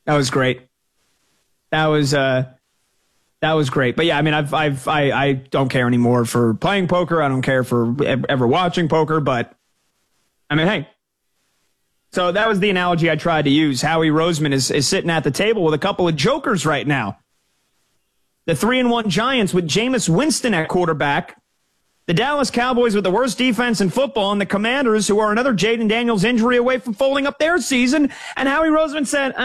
That was great. That was great. But yeah, I mean, I don't care anymore for playing poker. I don't care for ever watching poker. But I mean, hey. So that was the analogy I tried to use. Howie Roseman is sitting at the table with a couple of jokers right now. The 3-1 Giants with Jameis Winston at quarterback. The Dallas Cowboys with the worst defense in football, and the Commanders, who are another Jaden Daniels injury away from folding up their season. And Howie Roseman said,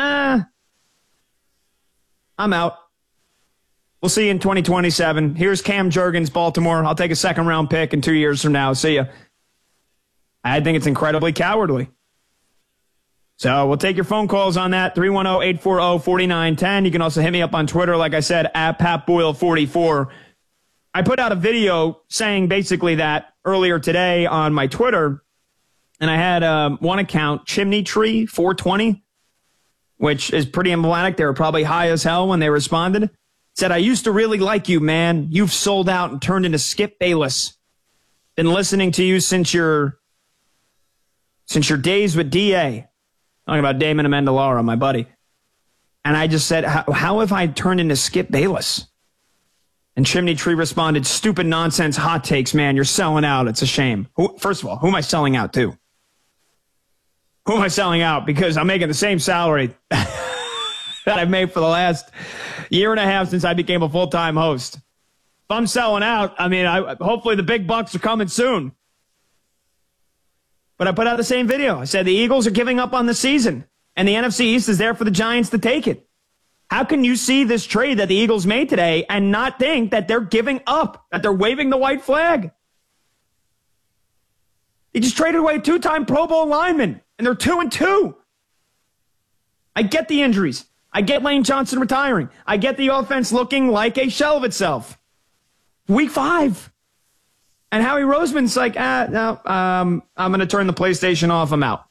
I'm out. We'll see you in 2027. Here's Cam Jurgens, Baltimore. I'll take a second-round pick in 2 years from now. See ya. I think it's incredibly cowardly. So we'll take your phone calls on that, 310-840-4910. You can also hit me up on Twitter, like I said, at PatBoyle44. I put out a video saying basically that earlier today on my Twitter, and I had one account, Chimney Tree 420, which is pretty emblematic. They were probably high as hell when they responded. Said, I used to really like you, man. You've sold out and turned into Skip Bayless. Been listening to you since your days with DA. Talking about Damon Amendola, my buddy. And I just said, how have I turned into Skip Bayless? And Chimney Tree responded, stupid nonsense hot takes, man. You're selling out. It's a shame. First of all, who am I selling out to? Who am I selling out? Because I'm making the same salary that I've made for the last year and a half since I became a full-time host. If I'm selling out, I mean, hopefully the big bucks are coming soon. But I put out the same video. I said the Eagles are giving up on the season, and the NFC East is there for the Giants to take it. How can you see this trade that the Eagles made today and not think that they're giving up, that they're waving the white flag? They just traded away a two-time Pro Bowl lineman, and they're 2-2. I get the injuries. I get Lane Johnson retiring. I get the offense looking like a shell of itself. Week 5. And Howie Roseman's like, no, I'm going to turn the PlayStation off. I'm out.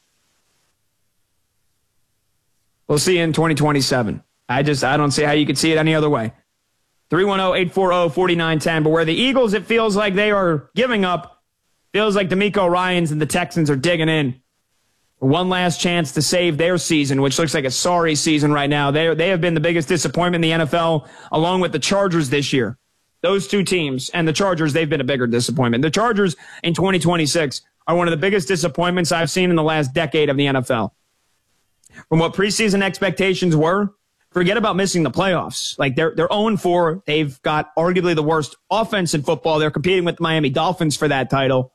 We'll see you in 2027. I don't see how you could see it any other way. 310-840-4910. But where the Eagles, it feels like they are giving up. Feels like DeMeco Ryans and the Texans are digging in. One last chance to save their season, which looks like a sorry season right now. They have been the biggest disappointment in the NFL, along with the Chargers this year. Those two teams and the Chargers, they've been a bigger disappointment. The Chargers in 2026 are one of the biggest disappointments I've seen in the last decade of the NFL. From what preseason expectations were, forget about missing the playoffs. Like they're 0-4. They've got arguably the worst offense in football. They're competing with the Miami Dolphins for that title.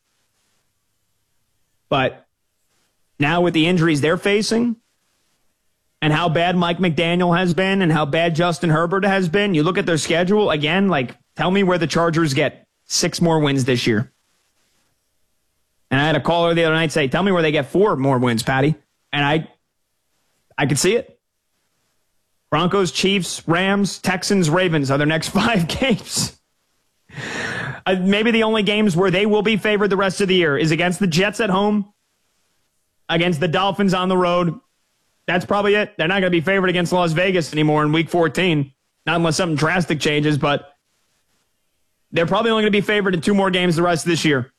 But now with the injuries they're facing and how bad Mike McDaniel has been and how bad Justin Herbert has been, you look at their schedule again, like tell me where the Chargers get 6 more wins this year. And I had a caller the other night say, tell me where they get 4 more wins, Patty. And I could see it. Broncos, Chiefs, Rams, Texans, Ravens are their next 5 games. Maybe the only games where they will be favored the rest of the year is against the Jets at home, against the Dolphins on the road. That's probably it. They're not going to be favored against Las Vegas anymore in Week 14, not unless something drastic changes, but they're probably only going to be favored in 2 more games the rest of this year.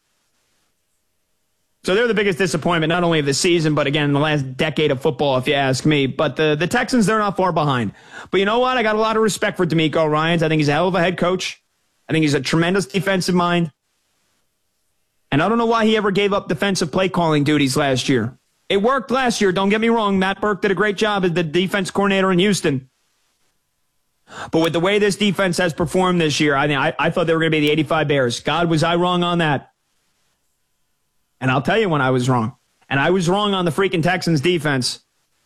So they're the biggest disappointment, not only of the season, but again, in the last decade of football, if you ask me. But the Texans, they're not far behind. But you know what? I got a lot of respect for DeMeco Ryans. I think he's a hell of a head coach. I think he's a tremendous defensive mind. And I don't know why he ever gave up defensive play calling duties last year. It worked last year, don't get me wrong. Matt Burke did a great job as the defense coordinator in Houston. But with the way this defense has performed this year, I thought they were going to be the 85 Bears. God, was I wrong on that? And I'll tell you when I was wrong. And I was wrong on the freaking Texans defense.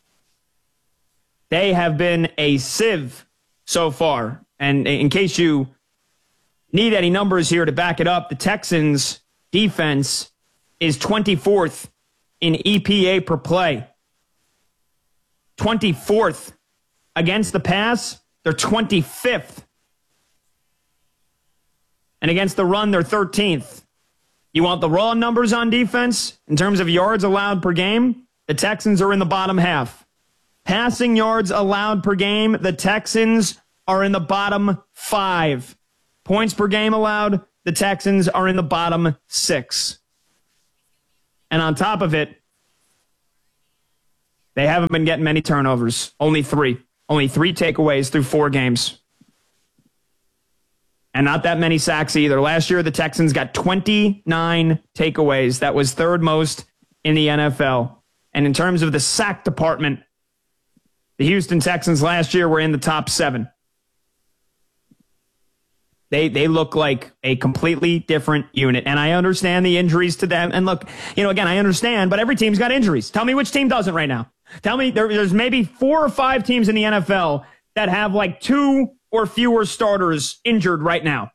They have been a sieve so far. And in case you need any numbers here to back it up, the Texans defense is 24th in EPA per play. 24th. Against the pass, they're 25th. And against the run, they're 13th. You want the raw numbers on defense in terms of yards allowed per game? The Texans are in the bottom half. Passing yards allowed per game, the Texans are in the bottom 5. Points per game allowed, the Texans are in the bottom 6. And on top of it, They haven't been getting many turnovers. Only 3. Only 3 takeaways through 4 games. And not that many sacks either. Last year, the Texans got 29 takeaways. That was 3rd most in the NFL. And in terms of the sack department, the Houston Texans last year were in the top 7. They look like a completely different unit. And I understand the injuries to them. And look, again, I understand, but every team's got injuries. Tell me which team doesn't right now. Tell me there's maybe 4 or 5 teams in the NFL that have like 2 or fewer starters injured right now.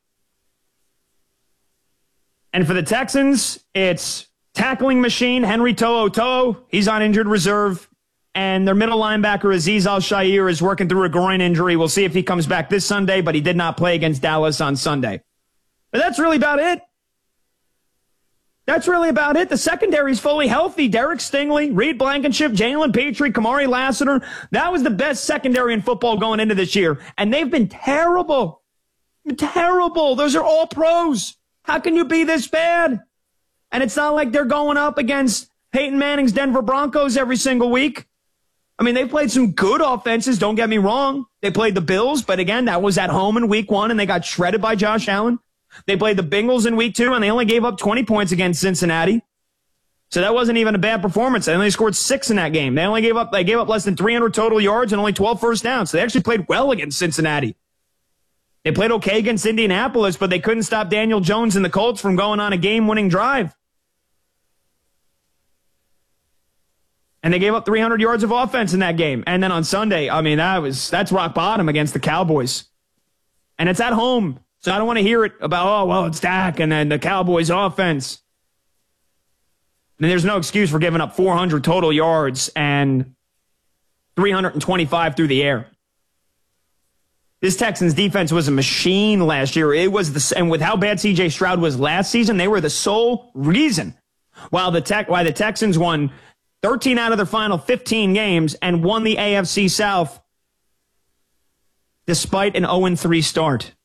And for the Texans, it's tackling machine Henry To'oTo'o. He's on injured reserve. And their middle linebacker, Azeez Al-Shaair, is working through a groin injury. We'll see if he comes back this Sunday, but he did not play against Dallas on Sunday. But that's really about it. That's really about it. The secondary's fully healthy. Derek Stingley, Reed Blankenship, Jalen Petrie, Kamari Lassiter. That was the best secondary in football going into this year. And they've been terrible. Terrible. Those are all pros. How can you be this bad? And it's not like they're going up against Peyton Manning's Denver Broncos every single week. I mean, they played some good offenses, don't get me wrong. They played the Bills, but again, that was at home in week 1, and they got shredded by Josh Allen. They played the Bengals in week 2, and they only gave up 20 points against Cincinnati. So that wasn't even a bad performance. They only scored 6 in that game. They gave up less than 300 total yards and only 12 first downs. So they actually played well against Cincinnati. They played okay against Indianapolis, but they couldn't stop Daniel Jones and the Colts from going on a game-winning drive. And they gave up 300 yards of offense in that game. And then on Sunday, I mean, that's rock bottom against the Cowboys. And it's at home. So I don't want to hear it about, it's Dak and then the Cowboys offense. And there's no excuse for giving up 400 total yards and 325 through the air. This Texans defense was a machine last year. And with how bad C.J. Stroud was last season, they were the sole reason why the Texans won 13 out of their final 15 games and won the AFC South despite an 0-3 start.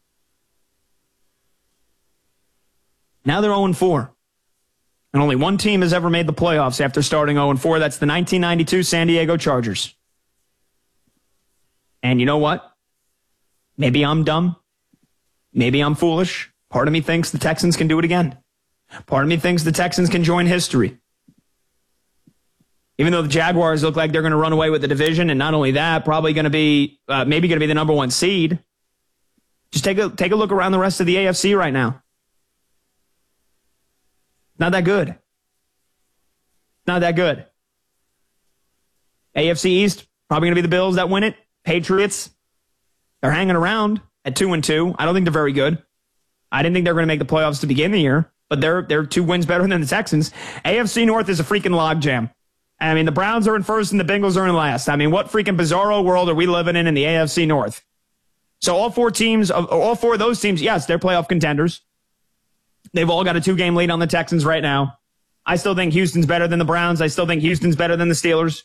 Now they're 0-4. And only one team has ever made the playoffs after starting 0-4. That's the 1992 San Diego Chargers. And you know what? Maybe I'm dumb. Maybe I'm foolish. Part of me thinks the Texans can do it again. Part of me thinks the Texans can join history. Even though the Jaguars look like they're going to run away with the division, and not only that, probably going to be maybe going to be the number 1 seed. Just take a look around the rest of the AFC right now. Not that good. Not that good. AFC East, probably going to be the Bills that win it. Patriots, they're hanging around at 2-2. I don't think they're very good. I didn't think they were going to make the playoffs to begin the year, but they're 2 wins better than the Texans. AFC North is a freaking logjam. I mean, the Browns are in first and the Bengals are in last. I mean, what freaking bizarro world are we living in the AFC North? So all 4 of those teams, yes, they're playoff contenders. They've all got a 2-game lead on the Texans right now. I still think Houston's better than the Browns. I still think Houston's better than the Steelers.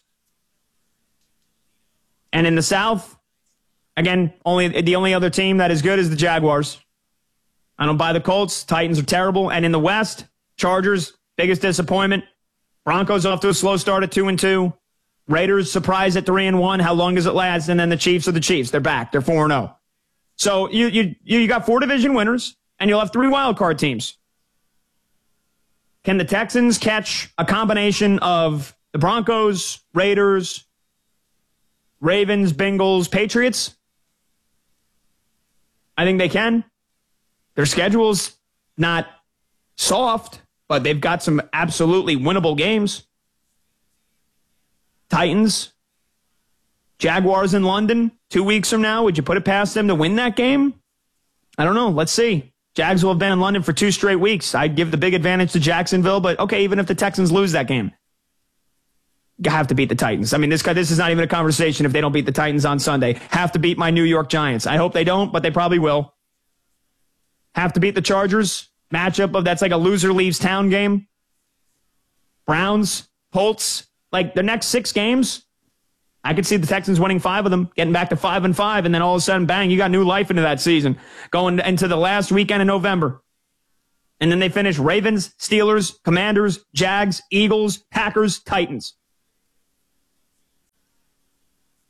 And in the South, again, the only other team that is good is the Jaguars. I don't buy the Colts. Titans are terrible. And in the West, Chargers, biggest disappointment. Broncos off to a slow start at 2-2. Raiders surprise at 3-1. How long does it last? And then the Chiefs are the Chiefs. They're back. They're 4-0. So you got 4 division winners, and you'll have 3 wild card teams. Can the Texans catch a combination of the Broncos, Raiders, Ravens, Bengals, Patriots? I think they can. Their schedule's not soft, but they've got some absolutely winnable games. Titans, Jaguars in London 2 weeks from now. Would you put it past them to win that game? I don't know. Let's see. Jags will have been in London for 2 straight weeks. I'd give the big advantage to Jacksonville, but okay, even if the Texans lose that game, you have to beat the Titans. I mean, this is not even a conversation if they don't beat the Titans on Sunday. Have to beat my New York Giants. I hope they don't, but they probably will. Have to beat the Chargers. Matchup that's like a loser leaves town game. Browns, Colts, like the next 6 games, I could see the Texans winning 5 of them, getting back to 5-5, and then all of a sudden, bang, you got new life into that season, going into the last weekend in November. And then they finish Ravens, Steelers, Commanders, Jags, Eagles, Packers, Titans.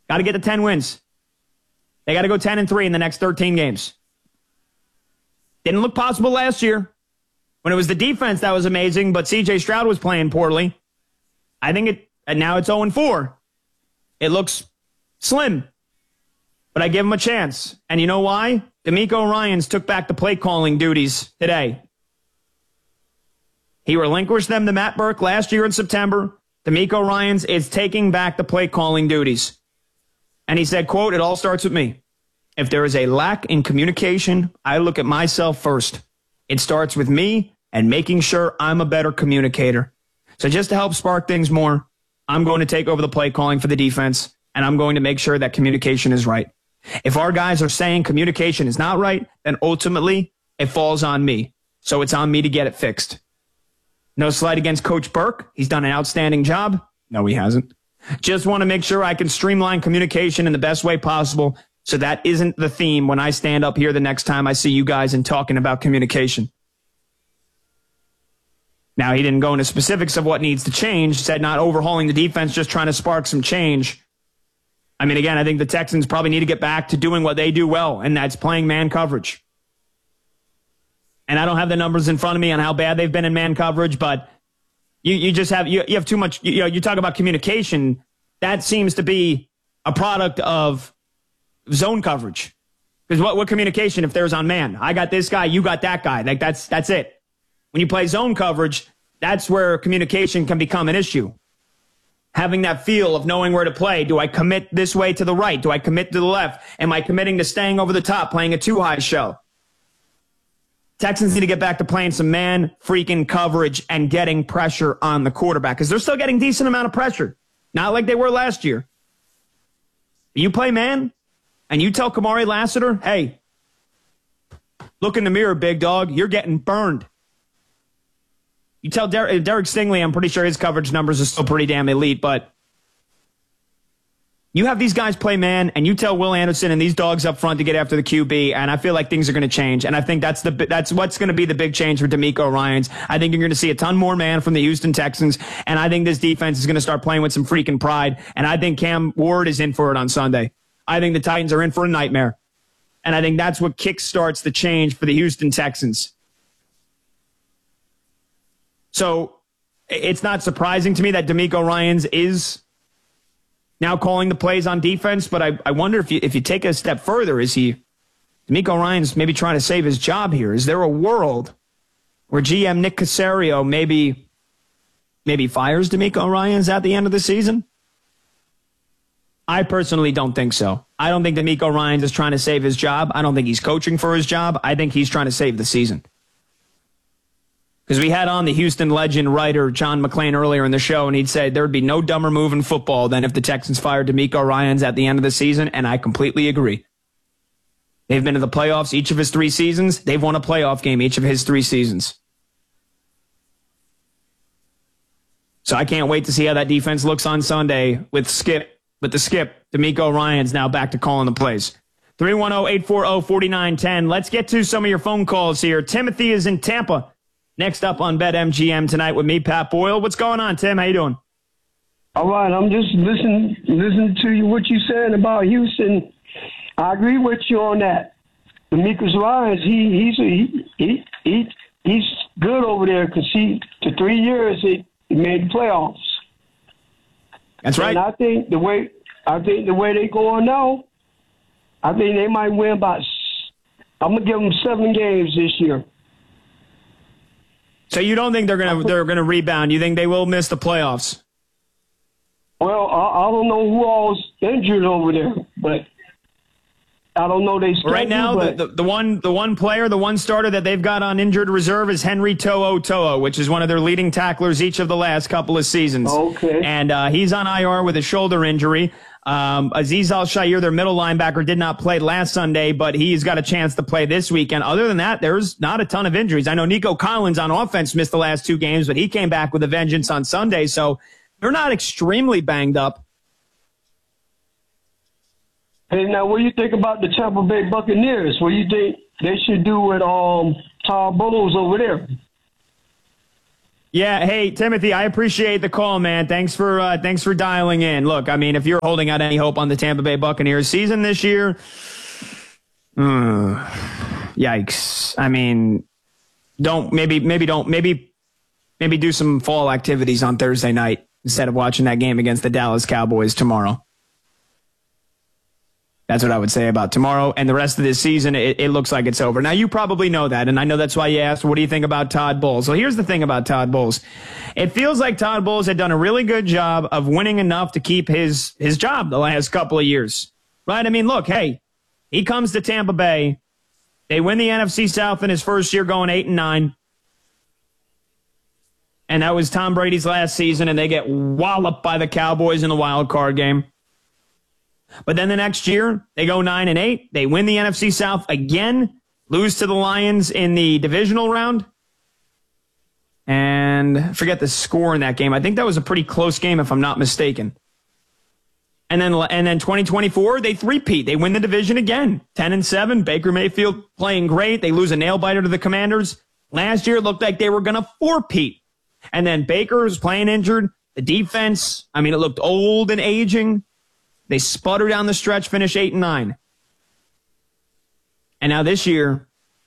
Got to get to 10 wins. They got to go 10-3 in the next 13 games. Didn't look possible last year when it was the defense that was amazing, but C.J. Stroud was playing poorly. I think now it's 0-4. It looks slim, but I give him a chance. And you know why? DeMeco Ryans took back the play calling duties today. He relinquished them to Matt Burke last year in September. DeMeco Ryans is taking back the play calling duties. And he said, quote, "It all starts with me. If there is a lack in communication, I look at myself first. It starts with me and making sure I'm a better communicator. So just to help spark things more, I'm going to take over the play calling for the defense, and I'm going to make sure that communication is right. If our guys are saying communication is not right, then ultimately it falls on me. So it's on me to get it fixed." No slight against Coach Burke. He's done an outstanding job. No, he hasn't. Just want to make sure I can streamline communication in the best way possible so that isn't the theme when I stand up here the next time I see you guys and talking about communication. Now, he didn't go into specifics of what needs to change, said not overhauling the defense, just trying to spark some change. I mean, again, I think the Texans probably need to get back to doing what they do well, and that's playing man coverage. And I don't have the numbers in front of me on how bad they've been in man coverage, but you just have you have too much. You talk about communication. That seems to be a product of zone coverage. Because what communication if there's on man? I got this guy, you got that guy. Like that's it. When you play zone coverage, that's where communication can become an issue. Having that feel of knowing where to play. Do I commit this way to the right? Do I commit to the left? Am I committing to staying over the top, playing a too-high shell? Texans need to get back to playing some man freaking coverage and getting pressure on the quarterback because they're still getting decent amount of pressure. Not like they were last year. You play man and you tell Kamari Lassiter, hey, look in the mirror, big dog. You're getting burned. You tell Derek Stingley, I'm pretty sure his coverage numbers are still pretty damn elite, but you have these guys play man, and you tell Will Anderson and these dogs up front to get after the QB, and I feel like things are going to change. And I think that's what's going to be the big change for DeMeco Ryans. I think you're going to see a ton more man from the Houston Texans, and I think this defense is going to start playing with some freaking pride. And I think Cam Ward is in for it on Sunday. I think the Titans are in for a nightmare, and I think that's what kickstarts the change for the Houston Texans. So it's not surprising to me that DeMeco Ryans is now calling the plays on defense, but I wonder if you take a step further, is DeMeco Ryans maybe trying to save his job here? Is there a world where GM Nick Caserio maybe fires DeMeco Ryans at the end of the season? I personally don't think so. I don't think DeMeco Ryans is trying to save his job. I don't think he's coaching for his job. I think he's trying to save the season. Because we had on the Houston legend writer John McClain earlier in the show, and he'd said there would be no dumber move in football than if the Texans fired DeMeco Ryans at the end of the season, and I completely agree. They've been to the playoffs each of his 3 seasons. They've won a playoff game each of his 3 seasons. So I can't wait to see how that defense looks on Sunday with the skip, DeMeco Ryans now back to calling the plays. 310-840-4910. Let's get to some of your phone calls here. Timothy is in Tampa. Next up on BetMGM tonight with me, Pat Boyle. What's going on, Tim? How you doing? All right, I'm just listening to you what you said about Houston. I agree with you on that. DeMeco Ryans, he's good over there because to 3 years he made the playoffs. That's right. And I think the way they going now, I think they might win about. I'm gonna give them 7 games this year. So you don't think they're gonna rebound? You think they will miss the playoffs? Well, I don't know who all's injured over there, but I don't know they schedule. Right now, the one player, the one starter that they've got on injured reserve is Henry To'o, which is one of their leading tacklers each of the last couple of seasons. Okay. And he's on IR with a shoulder injury. Azeez Al-Shaair, their middle linebacker, did not play last Sunday, but he's got a chance to play this weekend. Other than that, there's not a ton of injuries. I know Nico Collins on offense missed the last 2 games, but he came back with a vengeance on Sunday, so they're not extremely banged up. Hey, now, what do you think about the Tampa Bay Buccaneers? What do you think they should do with Todd Bowles over there? Yeah, hey, Timothy, I appreciate the call, man. Thanks for dialing in. Look, I mean, if you're holding out any hope on the Tampa Bay Buccaneers season this year, yikes. I mean, maybe do some fall activities on Thursday night instead of watching that game against the Dallas Cowboys tomorrow. That's what I would say about tomorrow. And the rest of this season, it looks like it's over. Now, you probably know that, and I know that's why you asked, what do you think about Todd Bowles? Well, here's the thing about Todd Bowles. It feels like Todd Bowles had done a really good job of winning enough to keep his job the last couple of years. Right? I mean, look, hey, he comes to Tampa Bay. They win the NFC South in his first year going 8-9. And that was Tom Brady's last season, and they get walloped by the Cowboys in the wild card game. But then the next year, they go 9-8. They win the NFC South again, lose to the Lions in the divisional round. And I forget the score in that game. I think that was a pretty close game, if I'm not mistaken. And then 2024, they three-peat. They win the division again, 10-7. Baker Mayfield playing great. They lose a nail-biter to the Commanders. Last year, it looked like they were going to four-peat. And then Baker was playing injured. The defense, I mean, it looked old and aging. They sputter down the stretch, finish 8-9. And now this year,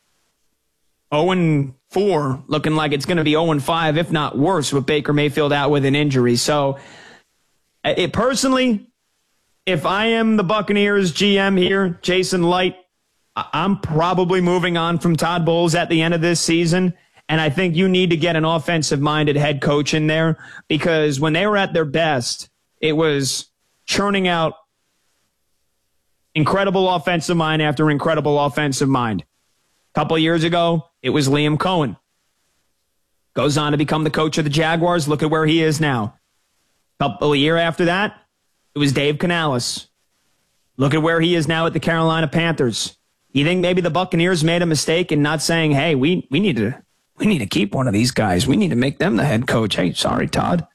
0-4, looking like it's going to be 0-5, if not worse, with Baker Mayfield out with an injury. So, personally, if I am the Buccaneers GM here, Jason Light, I'm probably moving on from Todd Bowles at the end of this season. And I think you need to get an offensive-minded head coach in there, because when they were at their best, it was churning out incredible offensive mind after incredible offensive mind. A couple of years ago, it was Liam Cohen. Goes on to become the coach of the Jaguars. Look at where he is now. A couple of years after that, it was Dave Canales. Look at where he is now at the Carolina Panthers. You think maybe the Buccaneers made a mistake in not saying, hey, we need to keep one of these guys. We need to make them the head coach. Hey, sorry, Todd.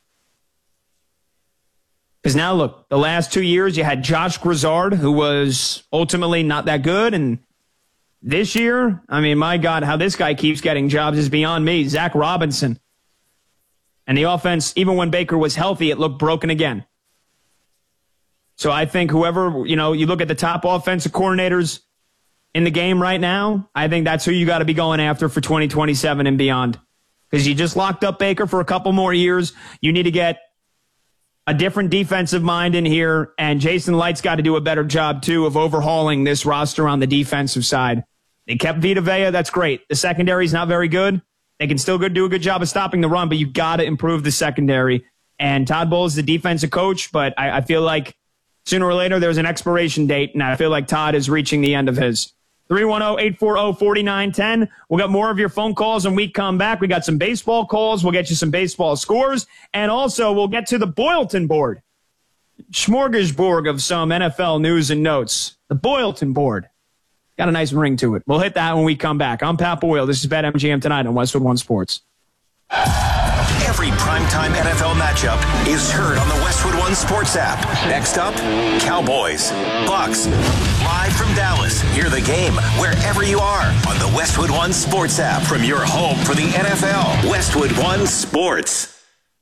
Because now, look, the last 2 years, you had Josh Grizzard, who was ultimately not that good. And this year, I mean, my God, how this guy keeps getting jobs is beyond me. Zach Robinson. And the offense, even when Baker was healthy, it looked broken again. So I think whoever, you look at the top offensive coordinators in the game right now, I think that's who you got to be going after for 2027 and beyond. Because you just locked up Baker for a couple more years. You need to get a different defensive mind in here, and Jason Light's got to do a better job, too, of overhauling this roster on the defensive side. They kept Vita Vea. That's great. The secondary's not very good. They can still do a good job of stopping the run, but you got to improve the secondary. And Todd Bowles is the defensive coach, but I feel like sooner or later there's an expiration date, and I feel like Todd is reaching the end of his. 310-840-4910. We'll get more of your phone calls when we come back. We got some baseball calls. We'll get you some baseball scores. And also, we'll get to the Boylton board. Smorgasbord of some NFL news and notes. The Boylton board. Got a nice ring to it. We'll hit that when we come back. I'm Pat Boyle. This is BetMGM Tonight on Westwood One Sports. Every primetime NFL matchup is heard on the Westwood One Sports app. Next up, Cowboys, Bucks. Live from Dallas, hear the game wherever you are on the Westwood One Sports app from your home for the NFL. Westwood One Sports.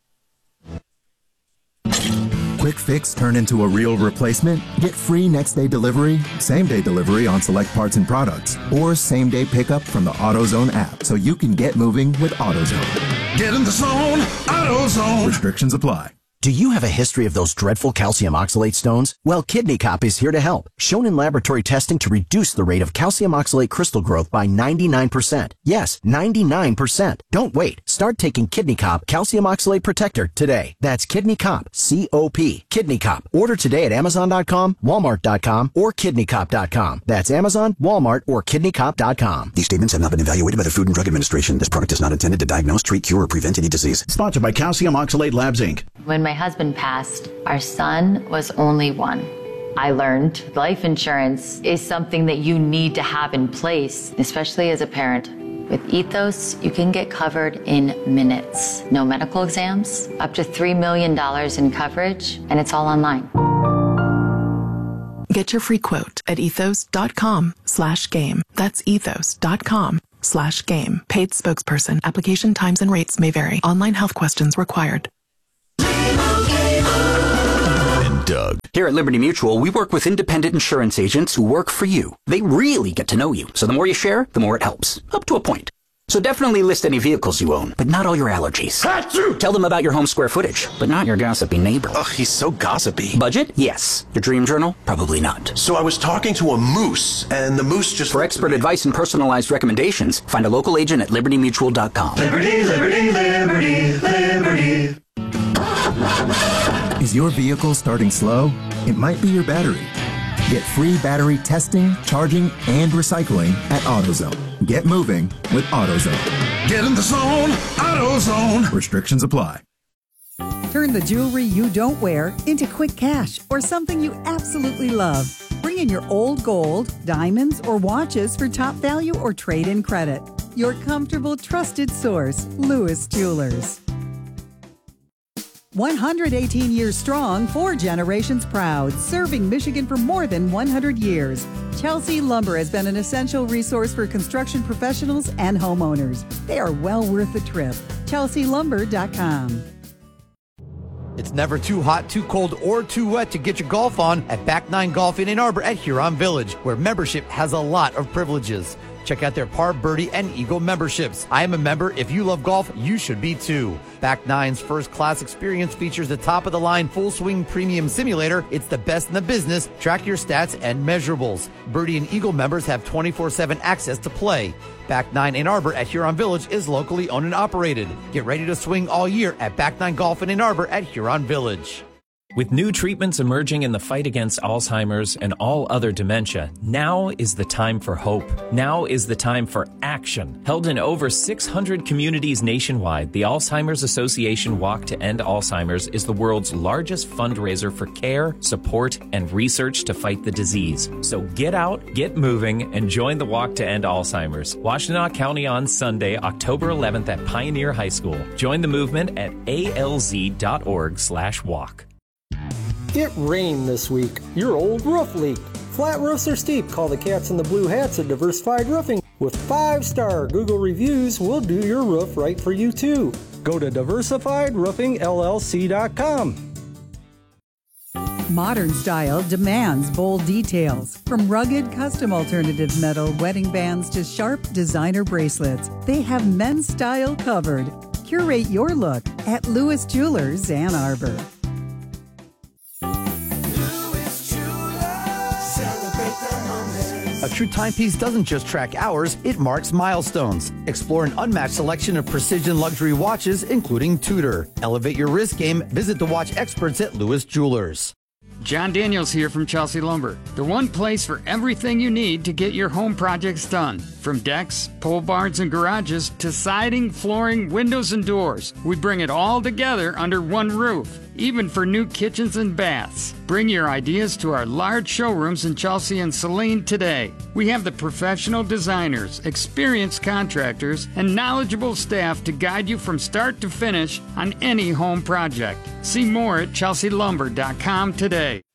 Quick fix turn into a real replacement? Get free next-day delivery, same-day delivery on select parts and products, or same-day pickup from the AutoZone app so you can get moving with AutoZone. Get in the zone, AutoZone. Restrictions apply. Do you have a history of those dreadful calcium oxalate stones? Well, Kidney Cop is here to help. Shown in laboratory testing to reduce the rate of calcium oxalate crystal growth by 99%. Yes, 99%. Don't wait. Start taking Kidney Cop Calcium Oxalate Protector today. That's Kidney Cop, C-O-P. Kidney Cop. Order today at Amazon.com, Walmart.com, or KidneyCop.com. That's Amazon, Walmart, or KidneyCop.com. These statements have not been evaluated by the Food and Drug Administration. This product is not intended to diagnose, treat, cure, or prevent any disease. Sponsored by Calcium Oxalate Labs, Inc. When my husband passed, our son was only one. I learned life insurance is something that you need to have in place, especially as a parent. With Ethos, you can get covered in minutes. No medical exams, up to $3 million in coverage, and it's all online. Get your free quote at ethos.com/game. That's ethos.com/game. AutoZone.com/game. Paid spokesperson. Application times and rates may vary. Online health questions required. And Doug. Here at Liberty Mutual, we work with independent insurance agents who work for you. They really get to know you. So the more you share, the more it helps. Up to a point. So definitely list any vehicles you own, but not all your allergies. Tell them about your home square footage, but not your gossipy neighbor. Ugh, he's so gossipy. Budget? Yes. Your dream journal? Probably not. So I was talking to a moose, and the moose just... For expert advice and personalized recommendations, find a local agent at libertymutual.com. Liberty, liberty, liberty, liberty. Is your vehicle starting slow? It might be your battery. Get free battery testing, charging, and recycling at AutoZone. Get moving with AutoZone. Get in the zone, AutoZone. Restrictions apply. Turn the jewelry you don't wear into quick cash or something you absolutely love. Bring in your old gold, diamonds, or watches for top value or trade-in credit. Your comfortable, trusted source, Lewis Jewelers. 118 years strong, 4 generations proud, serving Michigan for more than 100 years. Chelsea Lumber has been an essential resource for construction professionals and homeowners. They are well worth the trip. ChelseaLumber.com. It's never too hot, too cold, or too wet to get your golf on at Back 9 Golf in Ann Arbor at Huron Village, where membership has a lot of privileges. Check out their Par, Birdie, and Eagle memberships. I am a member. If you love golf, you should be too. Back 9's first-class experience features the top-of-the-line full-swing premium simulator. It's the best in the business. Track your stats and measurables. Birdie and Eagle members have 24/7 access to play. Back 9 Ann Arbor at Huron Village is locally owned and operated. Get ready to swing all year at Back 9 Golf in Ann Arbor at Huron Village. With new treatments emerging in the fight against Alzheimer's and all other dementia, now is the time for hope. Now is the time for action. Held in over 600 communities nationwide, the Alzheimer's Association Walk to End Alzheimer's is the world's largest fundraiser for care, support, and research to fight the disease. So get out, get moving, and join the Walk to End Alzheimer's. Washtenaw County on Sunday, October 11th at Pioneer High School. Join the movement at alz.org/walk. It rained this week. Your old roof leaked. Flat roofs are steep. Call the Cats in the Blue Hats at Diversified Roofing. With 5-star Google reviews, we'll do your roof right for you too. Go to diversifiedroofingllc.com. Modern style demands bold details. From rugged custom alternative metal wedding bands to sharp designer bracelets, they have men's style covered. Curate your look at Lewis Jewelers, Ann Arbor. A true timepiece doesn't just track hours, it marks milestones. Explore an unmatched selection of precision luxury watches, including Tudor. Elevate your wrist game. Visit the watch experts at Lewis Jewelers. John Daniels here from Chelsea Lumber. The one place for everything you need to get your home projects done. From decks, pole barns, and garages to siding, flooring, windows, and doors. We bring it all together under one roof, even for new kitchens and baths. Bring your ideas to our large showrooms in Chelsea and Saline today. We have the professional designers, experienced contractors, and knowledgeable staff to guide you from start to finish on any home project. See more at chelsealumber.com today.